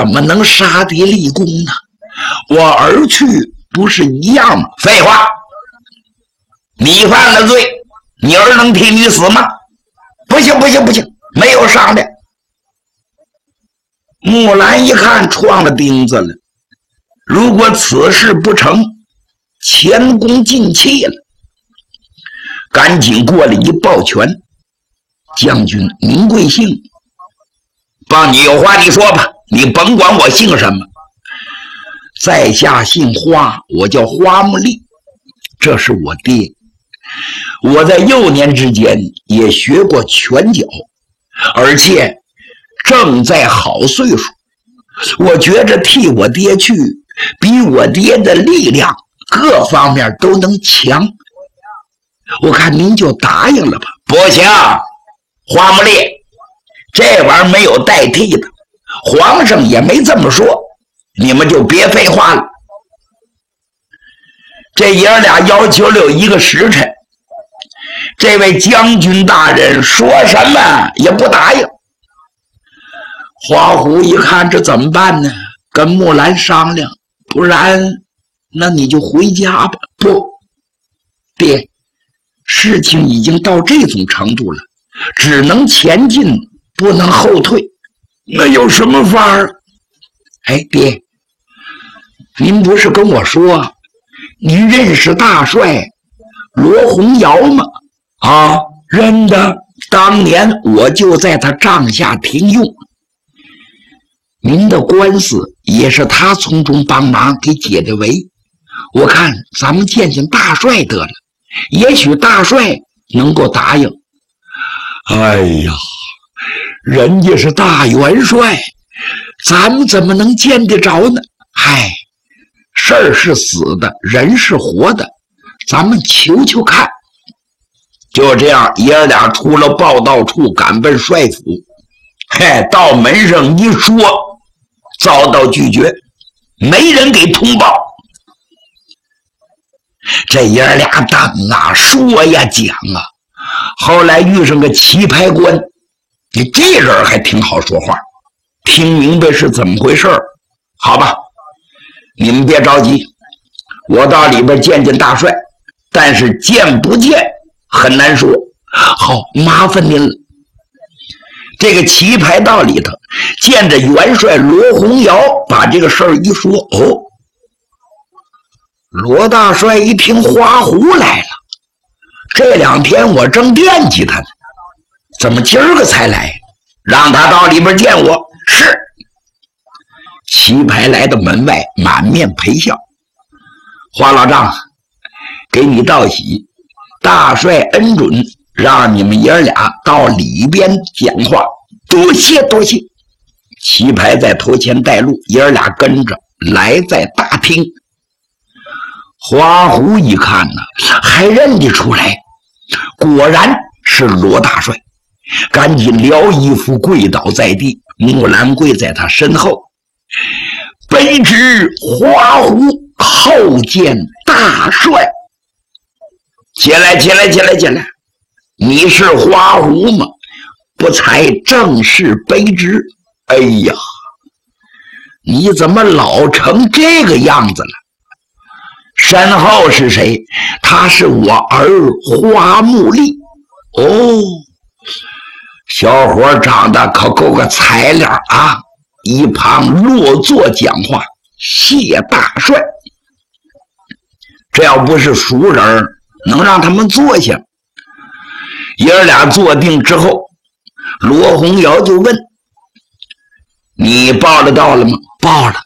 么能杀敌立功呢？我儿去不是一样吗？废话，你犯了罪，你儿能替你死吗？不行，没有商量。木兰一看撞了钉子了，如果此事不成，前功尽弃了，赶紧过来一抱拳：将军您贵姓？帮你有话你说吧，你甭管我姓什么。在下姓花，我叫花木丽，这是我爹。我在幼年之间也学过拳脚，而且正在好岁数，我觉着替我爹去，比我爹的力量各方面都能强。我看您就答应了吧。不行，花木丽，这玩意儿没有代替的，皇上也没这么说，你们就别废话了。这爷儿俩要求了有一个时辰，这位将军大人说什么也不答应。花虎一看这怎么办呢？跟木兰商量，不然那你就回家吧。不，爹，事情已经到这种程度了，只能前进，不能后退。那有什么法儿？哎，爹，您不是跟我说您认识大帅罗洪尧吗？啊，认得，当年我就在他帐下停用。您的官司也是他从中帮忙给解的围，我看咱们见见大帅得了，也许大帅能够答应。哎呀，人家是大元帅，咱们怎么能见得着呢？嗨，事儿是死的，人是活的，咱们求求看。就这样，爷儿俩出了报道处，赶奔帅府。嘿，到门上一说，遭到拒绝，没人给通报。这爷儿俩等啊，说呀讲啊，后来遇上个棋牌官，你这人还挺好说话，听明白是怎么回事。好吧，你们别着急，我到里边见见大帅，但是见不见很难说。好，麻烦您了。这个棋牌道里头见着元帅罗洪尧，把这个事儿一说，哦，罗大帅一听花胡来了，这2天我正惦记他呢，怎么今儿个才来？让他到里边见我。是。棋牌来到门外，满面陪笑。花老丈，给你道喜，大帅恩准，让你们爷儿俩到里边讲话，多谢多谢。棋牌在头前带路，爷儿俩跟着来在大厅。花胡一看呢，还认得出来，果然是罗大帅，赶紧撩衣服跪倒在地。木兰跪在他身后，卑职花胡后见大帅。起来，你是花胡吗？不才正是卑职。哎呀，你怎么老成这个样子了？身后是谁？他是我儿花木丽。哦，小伙长得可够个材料啊！一旁落座讲话，谢大帅。这要不是熟人，能让他们坐下。爷儿俩坐定之后，罗洪尧就问：你报了到了吗？报了。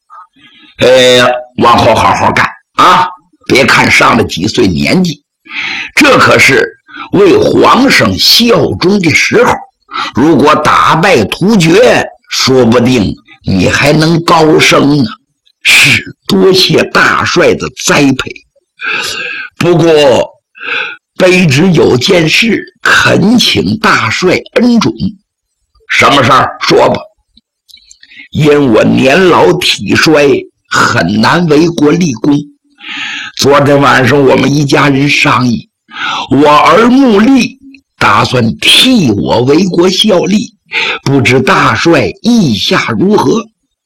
往后好好干啊！别看上了几岁年纪，这可是为皇上效忠的时候。如果打败突厥，说不定你还能高升呢。是，多谢大帅的栽培。不过卑职有件事恳请大帅恩准。什么事儿？说吧。因我年老体衰，很难为国立功。昨天晚上我们一家人商议，我儿木立打算替我为国效力，不知大帅意下如何？